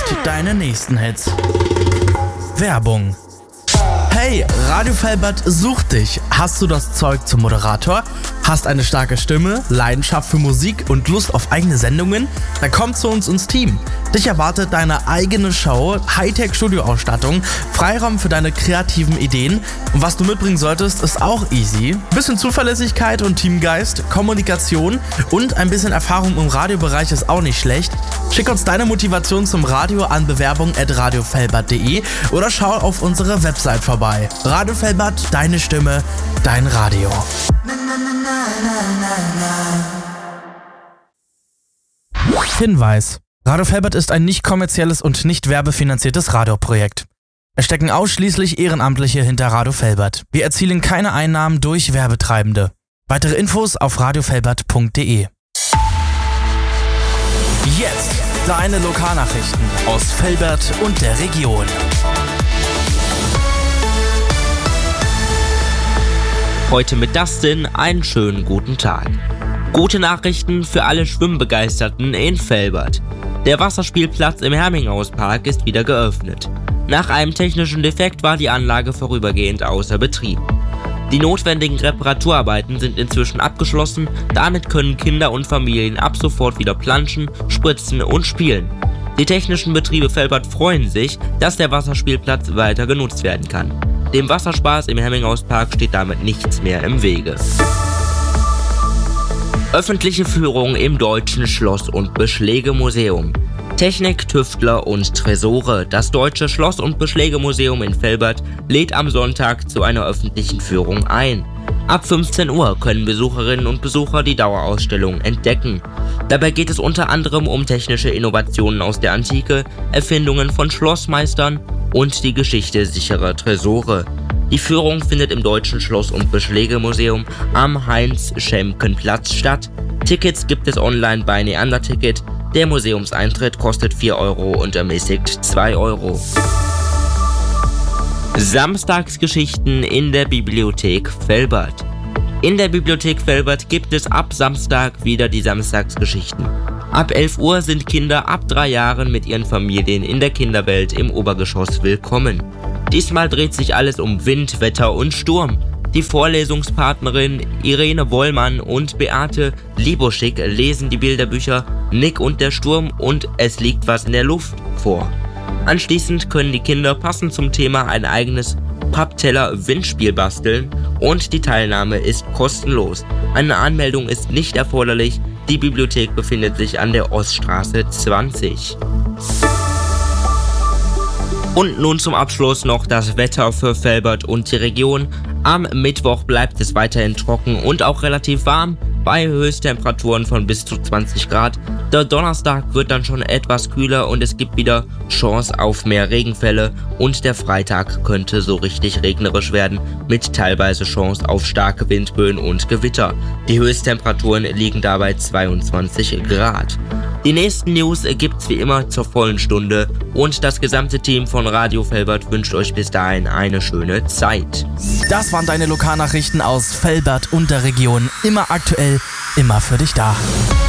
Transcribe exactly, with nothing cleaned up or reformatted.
jetzt deine nächsten Hits. Werbung. Hey, Radio Felbert sucht dich. Hast du das Zeug zum Moderator? Hast eine starke Stimme, Leidenschaft für Musik und Lust auf eigene Sendungen? Dann komm zu uns ins Team. Dich erwartet deine eigene Show, Hightech-Studioausstattung, Freiraum für deine kreativen Ideen. Und was du mitbringen solltest, ist auch easy. Bisschen Zuverlässigkeit und Teamgeist, Kommunikation und ein bisschen Erfahrung im Radiobereich ist auch nicht schlecht. Schick uns deine Motivation zum Radio an bewerbung at radiofelbert punkt de oder schau auf unsere Website vorbei. Radio Felbert, deine Stimme, dein Radio. Hinweis: Radio Felbert ist ein nicht kommerzielles und nicht werbefinanziertes Radioprojekt. Es stecken ausschließlich Ehrenamtliche hinter Radio Felbert. Wir erzielen keine Einnahmen durch Werbetreibende. Weitere Infos auf radiofelbert punkt de. Jetzt deine Lokalnachrichten aus Felbert und der Region. Heute mit Dustin einen schönen guten Tag. Gute Nachrichten für alle Schwimmbegeisterten in Felbert. Der Wasserspielplatz im Herminghauspark ist wieder geöffnet. Nach einem technischen Defekt war die Anlage vorübergehend außer Betrieb. Die notwendigen Reparaturarbeiten sind inzwischen abgeschlossen, damit können Kinder und Familien ab sofort wieder planschen, spritzen und spielen. Die technischen Betriebe Felbert freuen sich, dass der Wasserspielplatz weiter genutzt werden kann. Dem Wasserspaß im Herminghauspark steht damit nichts mehr im Wege. Öffentliche Führung im Deutschen Schloss- und Beschlägemuseum. Technik, Tüftler und Tresore. Das Deutsche Schloss- und Beschlägemuseum in Felbert lädt am Sonntag zu einer öffentlichen Führung ein. Ab fünfzehn Uhr können Besucherinnen und Besucher die Dauerausstellung entdecken. Dabei geht es unter anderem um technische Innovationen aus der Antike, Erfindungen von Schlossmeistern und die Geschichte sicherer Tresore. Die Führung findet im Deutschen Schloss- und Beschlägemuseum am Heinz-Schemken-Platz statt. Tickets gibt es online bei Neander Ticket. Der Museumseintritt kostet vier Euro und ermäßigt zwei Euro. Samstagsgeschichten in der Bibliothek Felbert. In der Bibliothek Felbert gibt es ab Samstag wieder die Samstagsgeschichten. Ab elf Uhr sind Kinder ab drei Jahren mit ihren Familien in der Kinderwelt im Obergeschoss willkommen. Diesmal dreht sich alles um Wind, Wetter und Sturm. Die Vorlesungspartnerin Irene Wollmann und Beate Liboschik lesen die Bilderbücher Nick und der Sturm und Es liegt was in der Luft vor. Anschließend können die Kinder passend zum Thema ein eigenes Pappteller-Windspiel basteln und die Teilnahme ist kostenlos. Eine Anmeldung ist nicht erforderlich. Die Bibliothek befindet sich an der Oststraße zwanzig. Und nun zum Abschluss noch das Wetter für Felbert und die Region. Am Mittwoch bleibt es weiterhin trocken und auch relativ warm, bei Höchsttemperaturen von bis zu zwanzig Grad. Der Donnerstag wird dann schon etwas kühler und es gibt wieder Chance auf mehr Regenfälle und der Freitag könnte so richtig regnerisch werden mit teilweise Chance auf starke Windböen und Gewitter. Die Höchsttemperaturen liegen dabei zweiundzwanzig Grad. Die nächsten News gibt's wie immer zur vollen Stunde und das gesamte Team von Radio Felbert wünscht euch bis dahin eine schöne Zeit. Das waren deine Lokalnachrichten aus Felbert und der Region. Immer aktuell, immer für dich da.